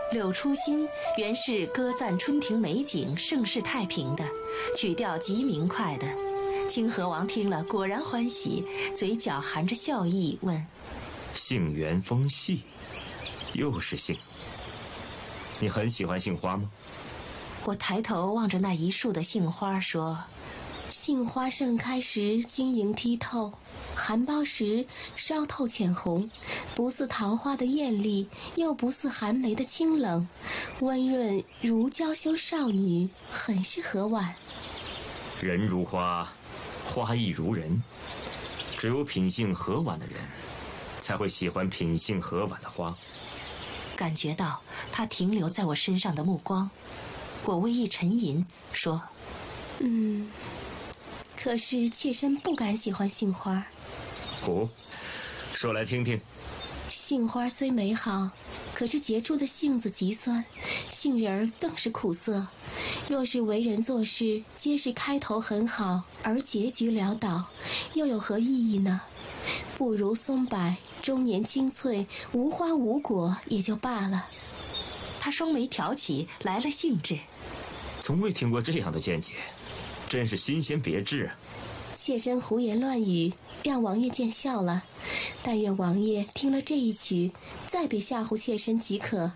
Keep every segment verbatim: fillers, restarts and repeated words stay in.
柳初心原是歌赞春庭美景、盛世太平的，曲调极明快的。清河王听了果然欢喜，嘴角含着笑意问：“ 杏园风细，又是杏，你很喜欢杏花吗？” 我抬头望着那一树的杏花说：“ 杏花盛开时晶莹剔透，含苞时稍透浅红，不似桃花的艳丽，又不似寒梅的清冷，温润如娇羞少女，很是和婉。 人如花，花亦如人，只有品性和婉的人，才会喜欢品性和婉的花。” 感觉到他停留在我身上的目光，我微一沉吟说：“ 嗯，可是妾身不敢喜欢杏花。”“ 哦，说来听听。”“ 杏花虽美好，可是结出的杏子极酸，杏仁儿更是苦涩。若是为人做事皆是开头很好，而结局潦倒，又有何意义呢？不如松柏终年青翠，无花无果也就罢了。” 他双眉挑起，来了兴致。 “从未听过这样的见解，真是新鲜别致啊！”“ 妾身胡言乱语，让王爷见笑了。但愿王爷听了这一曲，再别吓唬妾身即可。”“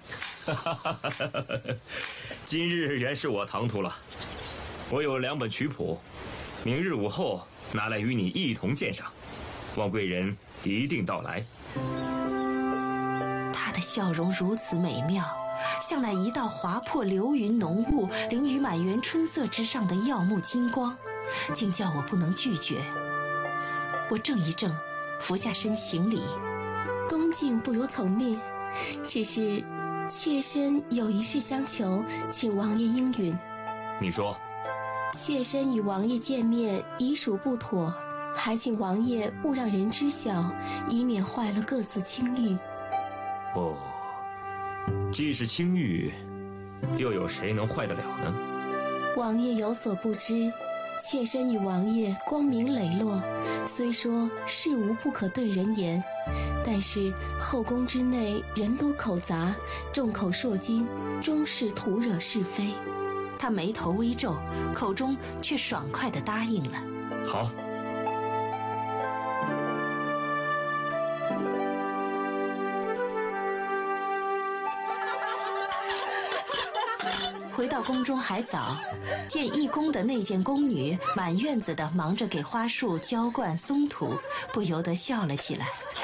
今日原是我唐突了。我有两本曲谱，明日午后拿来与你一同鉴赏，望贵人一定到来。” 他的笑容如此美妙，像那一道划破流云浓雾，凌于满园春色之上的耀目金光，竟叫我不能拒绝。我正一正，俯下身行礼：“ 恭敬不如从命，只是妾身有一事相求，请王爷应允。”“ 你说。”“ 妾身与王爷见面已属不妥，还请王爷勿让人知晓，以免坏了各自清誉。”“ 哦，既是清誉，又有谁能坏得了呢？”“ 王爷有所不知，妾身与王爷光明磊落，虽说事无不可对人言，但是后宫之内人多口杂，众口铄金，终是徒惹是非。” 他眉头微皱，口中却爽快地答应了。 “好。” 回到宫中还早，见一宫的内监宫女满院子的忙着给花树浇灌松土，不由得笑了起来。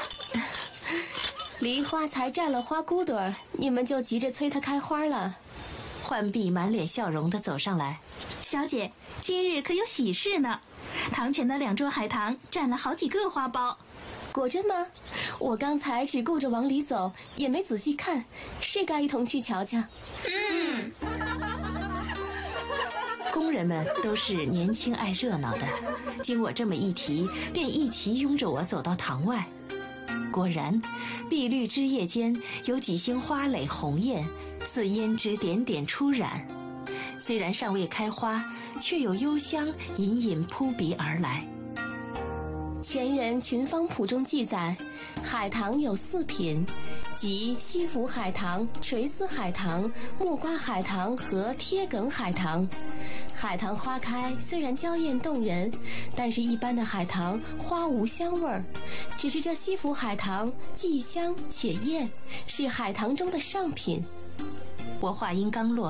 “梨花才占了花骨朵儿，你们就急着催它开花了。” 浣碧满脸笑容地走上来：“ 小姐，今日可有喜事呢？堂前的两桌海棠占了好几个花苞。”“ 果真吗？我刚才只顾着往里走，也没仔细看，是该一同去瞧瞧。”“ 嗯。” 工人们都是年轻爱热闹的，经我这么一提，便一齐拥着我走到堂外。果然，碧绿枝叶间有几星花蕾红艳，似胭脂点点初染。虽然尚未开花，却有幽香隐隐扑鼻而来。 前人群芳谱中记载，海棠有四品，即西府海棠、垂丝海棠、木瓜海棠和贴梗海棠。海棠花开虽然娇艳动人，但是一般的海棠花无香味儿，只是这西府海棠既香且艳，是海棠中的上品。 我话音刚落，